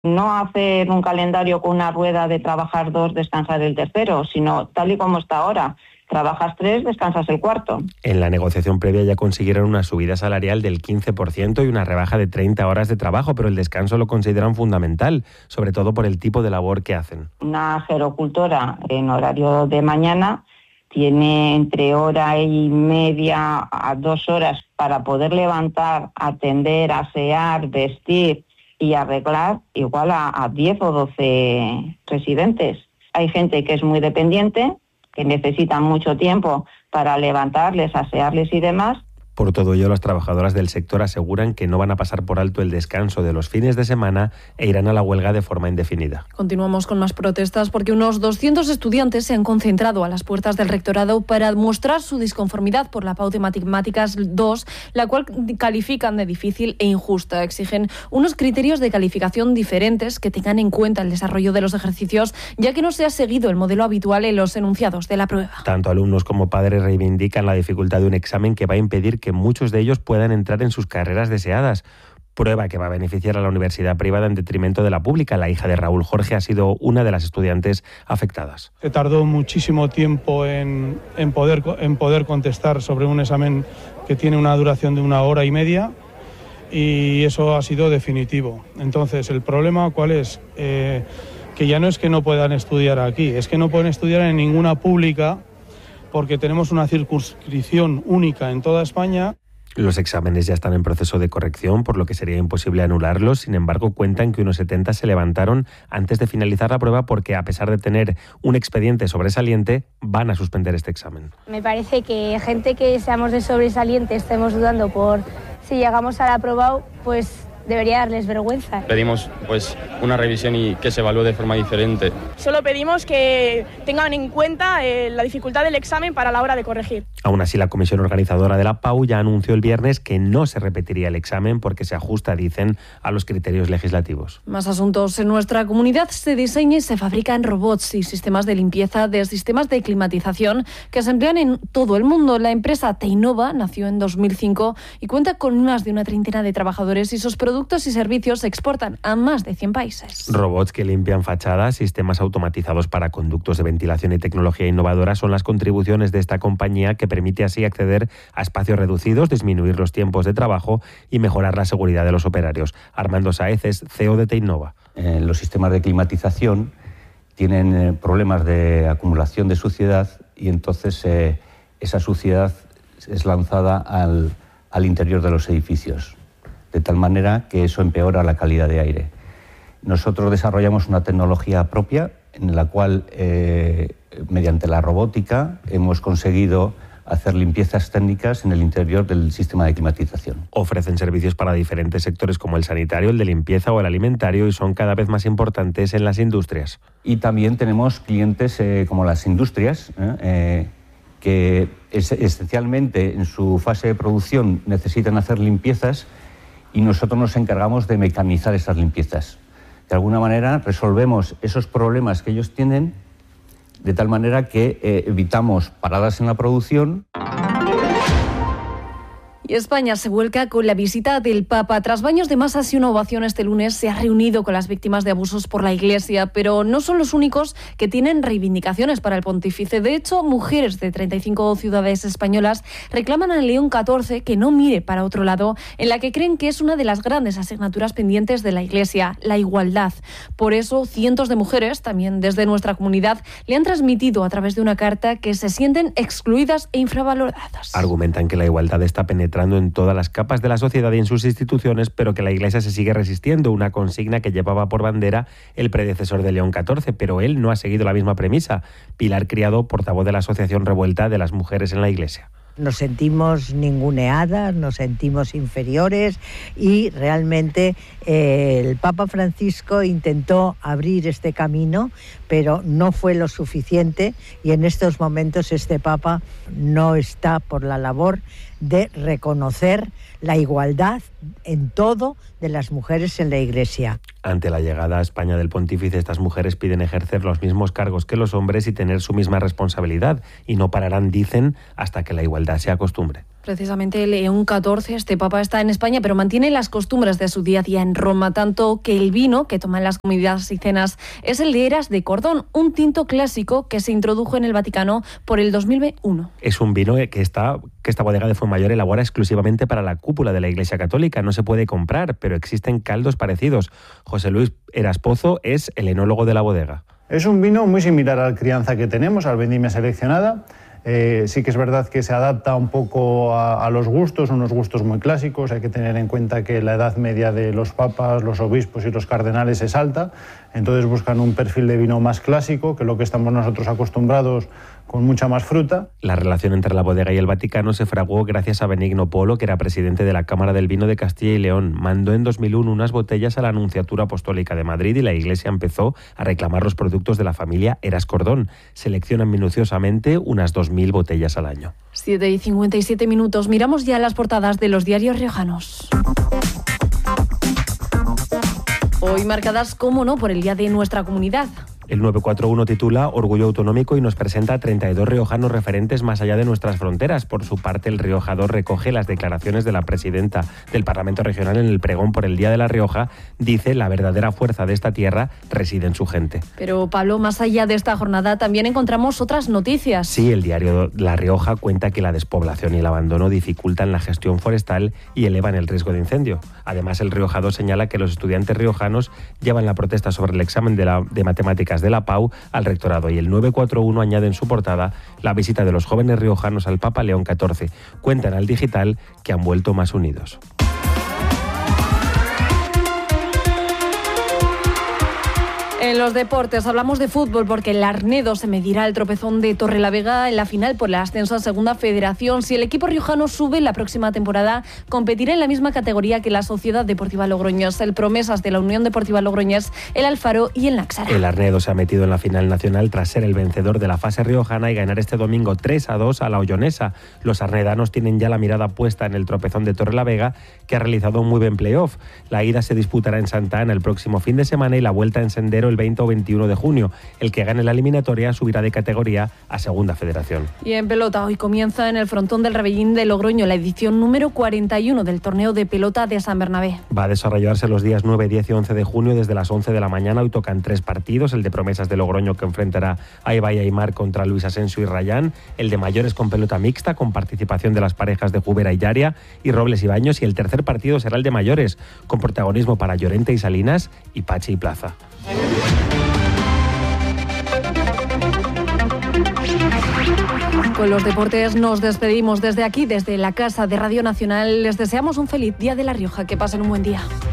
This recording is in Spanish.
No hacer un calendario con una rueda de trabajar 2, descansar el tercero, sino tal y como está ahora. Trabajas 3, descansas el cuarto. En la negociación previa ya consiguieron una subida salarial del 15% y una rebaja de 30 horas de trabajo, pero el descanso lo consideran fundamental, sobre todo por el tipo de labor que hacen. Una gerocultora en horario de mañana tiene entre hora y media a 2 horas para poder levantar, atender, asear, vestir y arreglar igual a 10 o 12 residentes. Hay gente que es muy dependiente, que necesitan mucho tiempo para levantarles, asearles y demás. Por todo ello, las trabajadoras del sector aseguran que no van a pasar por alto el descanso de los fines de semana e irán a la huelga de forma indefinida. Continuamos con más protestas porque unos 200 estudiantes se han concentrado a las puertas del rectorado para mostrar su disconformidad por la PAU de Matemáticas 2, la cual califican de difícil e injusta. Exigen unos criterios de calificación diferentes que tengan en cuenta el desarrollo de los ejercicios, ya que no se ha seguido el modelo habitual en los enunciados de la prueba. Tanto alumnos como padres reivindican la dificultad de un examen que va a impedir que muchos de ellos puedan entrar en sus carreras deseadas. Prueba que va a beneficiar a la universidad privada en detrimento de la pública. La hija de Raúl Jorge ha sido una de las estudiantes afectadas. Se tardó muchísimo tiempo en poder contestar sobre un examen que tiene una duración de 1 hora y media y eso ha sido definitivo. Entonces, ¿el problema cuál es? Que ya no es que no puedan estudiar aquí, es que no pueden estudiar en ninguna pública porque tenemos una circunscripción única en toda España. Los exámenes ya están en proceso de corrección, por lo que sería imposible anularlos. Sin embargo, cuentan que unos 70 se levantaron antes de finalizar la prueba porque, a pesar de tener un expediente sobresaliente, van a suspender este examen. Me parece que gente que seamos de sobresaliente estemos dudando por si llegamos al aprobado, pues debería darles vergüenza. Pedimos una revisión y que se evalúe de forma diferente. Solo pedimos que tengan en cuenta la dificultad del examen para la hora de corregir. Aún así, la comisión organizadora de la PAU ya anunció el viernes que no se repetiría el examen porque se ajusta, dicen, a los criterios legislativos. Más asuntos. En nuestra comunidad se diseña y se fabrican robots y sistemas de limpieza de sistemas de climatización que se emplean en todo el mundo. La empresa Teinova nació en 2005 y cuenta con más de una treintena de trabajadores y sus productos y servicios se exportan a más de 100 países. Robots que limpian fachadas, sistemas automatizados para conductos de ventilación y tecnología innovadora son las contribuciones de esta compañía que permite así acceder a espacios reducidos, disminuir los tiempos de trabajo y mejorar la seguridad de los operarios. Armando Sáez es CEO de Teinova. Los sistemas de climatización tienen problemas de acumulación de suciedad y entonces esa suciedad es lanzada al interior de los edificios, de tal manera que eso empeora la calidad de aire. Nosotros desarrollamos una tecnología propia en la cual, mediante la robótica, hemos conseguido hacer limpiezas técnicas en el interior del sistema de climatización. Ofrecen servicios para diferentes sectores como el sanitario, el de limpieza o el alimentario y son cada vez más importantes en las industrias. Y también tenemos clientes como las industrias, que esencialmente en su fase de producción necesitan hacer limpiezas y nosotros nos encargamos de mecanizar esas limpiezas. De alguna manera resolvemos esos problemas que ellos tienen de tal manera que evitamos paradas en la producción. Y España se vuelca con la visita del Papa. Tras baños de masas y una ovación este lunes, se ha reunido con las víctimas de abusos por la Iglesia, pero no son los únicos que tienen reivindicaciones para el pontífice. De hecho, mujeres de 35 ciudades españolas reclaman a León XIV que no mire para otro lado, en la que creen que es una de las grandes asignaturas pendientes de la Iglesia, la igualdad. Por eso, cientos de mujeres, también desde nuestra comunidad, le han transmitido a través de una carta que se sienten excluidas e infravaloradas. Argumentan que la igualdad está penetrando en todas las capas de la sociedad y en sus instituciones, pero que la Iglesia se sigue resistiendo, una consigna que llevaba por bandera el predecesor de León XIV, pero él no ha seguido la misma premisa. Pilar Criado, portavoz de la Asociación Revuelta de las Mujeres en la Iglesia. Nos sentimos ninguneadas, nos sentimos inferiores y realmente el Papa Francisco intentó abrir este camino, pero no fue lo suficiente y en estos momentos este Papa no está por la labor de reconocer la igualdad en todo de las mujeres en la Iglesia. Ante la llegada a España del pontífice, estas mujeres piden ejercer los mismos cargos que los hombres y tener su misma responsabilidad, y no pararán, dicen, hasta que la igualdad se acostumbre. Precisamente León XIV, este papa, está en España, pero mantiene las costumbres de su día a día en Roma, tanto que el vino que toman las comidas y cenas es el de Eras de Cordón, un tinto clásico que se introdujo en el Vaticano por el 2001. Es un vino que esta bodega de Fuenmayor elabora exclusivamente para la cúpula de la Iglesia Católica. No se puede comprar, pero existen caldos parecidos. José Luis Eras Pozo es el enólogo de la bodega. Es un vino muy similar al crianza que tenemos, al vendimia seleccionada. Sí que es verdad que se adapta un poco a los gustos, unos gustos muy clásicos. Hay que tener en cuenta que la edad media de los papas, los obispos y los cardenales es alta, entonces buscan un perfil de vino más clásico, que es lo que estamos nosotros acostumbrados, con mucha más fruta. La relación entre la bodega y el Vaticano se fraguó gracias a Benigno Polo, que era presidente de la Cámara del Vino de Castilla y León. Mandó en 2001 unas botellas a la Nunciatura Apostólica de Madrid y la Iglesia empezó a reclamar los productos de la familia Eras Cordón. Seleccionan minuciosamente unas 2.000 botellas al año. 7:57. Miramos ya las portadas de los diarios riojanos. Hoy marcadas, cómo no, por el Día de nuestra comunidad. El 941 titula Orgullo Autonómico y nos presenta 32 riojanos referentes más allá de nuestras fronteras. Por su parte, el Rioja 2 recoge las declaraciones de la presidenta del Parlamento Regional en el pregón por el Día de la Rioja. Dice: la verdadera fuerza de esta tierra reside en su gente. Pero, Pablo, más allá de esta jornada también encontramos otras noticias. Sí, el diario La Rioja cuenta que la despoblación y el abandono dificultan la gestión forestal y elevan el riesgo de incendio. Además, el Rioja 2 señala que los estudiantes riojanos llevan la protesta sobre el examen de matemáticas de la PAU al rectorado, y el 941 añade en su portada la visita de los jóvenes riojanos al Papa León XIV. Cuentan al Digital que han vuelto más unidos. En los deportes hablamos de fútbol porque el Arnedo se medirá al Tropezón de Torrelavega en la final por el ascenso a Segunda Federación. Si el equipo riojano sube la próxima temporada, competirá en la misma categoría que la Sociedad Deportiva Logroñés, el Promesas de la Unión Deportiva Logroñés, el Alfaro y el Náxara. El Arnedo se ha metido en la final nacional tras ser el vencedor de la fase riojana y ganar este domingo 3-2 a la Ollonesa. Los arnedanos tienen ya la mirada puesta en el Tropezón de Torrelavega, que ha realizado un muy buen playoff. La ida se disputará en Santa Ana el próximo fin de semana y la vuelta en Sendero el 20 o 21 de junio. El que gane la eliminatoria subirá de categoría a Segunda Federación. Y en pelota, hoy comienza en el frontón del Rebellín de Logroño la edición número 41 del torneo de pelota de San Bernabé. Va a desarrollarse los días 9, 10 y 11 de junio desde las 11 de la mañana. Hoy tocan 3 partidos: el de Promesas de Logroño, que enfrentará a Ibai Aymar contra Luis Asensio y Rayán; el de mayores con pelota mixta con participación de las parejas de Jubera y Yaria y Robles y Baños; y el tercer partido será el de mayores con protagonismo para Llorente y Salinas y Pachi y Plaza. Con los deportes nos despedimos desde aquí, desde la Casa de Radio Nacional. Les deseamos un feliz Día de la Rioja. Que pasen un buen día.